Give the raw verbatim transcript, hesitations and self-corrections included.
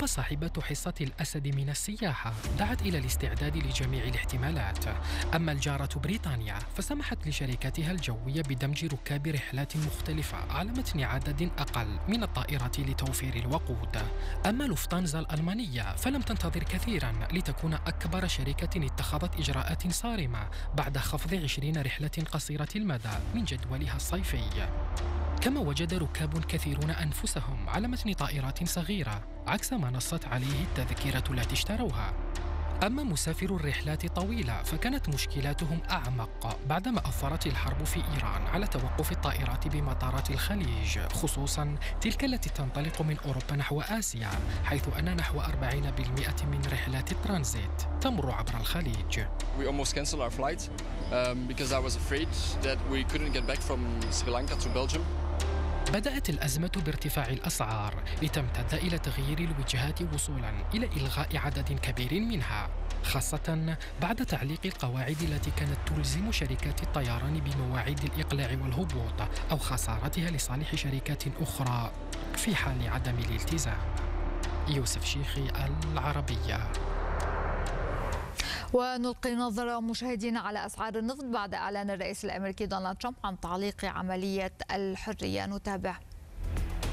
أما صاحبة حصة الأسد من السياحة دعت إلى الاستعداد لجميع الاحتمالات. أما الجارة بريطانيا فسمحت لشركاتها الجوية بدمج ركاب رحلات مختلفة على متن عدد أقل من الطائرات لتوفير الوقود. أما لوفتانزا الألمانية فلم تنتظر كثيرا لتكون أكبر شركة اتخذت إجراءات صارمة بعد خفض عشرين رحلة قصيرة المدى من جدولها الصيفي. كما وجد ركاب كثيرون أنفسهم على متن طائرات صغيرة عكس ما نصت عليه التذكرة التي اشتروها. أما مسافرو الرحلات الطويلة فكانت مشكلاتهم أعمق بعدما أثرت الحرب في إيران على توقف الطائرات بمطارات الخليج، خصوصاً تلك التي تنطلق من أوروبا نحو آسيا، حيث أن نحو أربعين بالمئة من رحلات الترانزيت تمر عبر الخليج. We almost canceled our flight um, because I was afraid that we couldn't get back from Sri Lanka to Belgium. بدأت الأزمة بارتفاع الأسعار لتمتد إلى تغيير الوجهات وصولاً إلى إلغاء عدد كبير منها، خاصة بعد تعليق القواعد التي كانت تلزم شركات الطيران بمواعيد الإقلاع والهبوط أو خسارتها لصالح شركات أخرى في حال عدم الالتزام. يوسف شيخي، العربية. ونلقي نظرة مشاهدينا على أسعار النفط بعد إعلان الرئيس الأمريكي دونالد ترامب عن تعليق عملية الحرية. نتابع.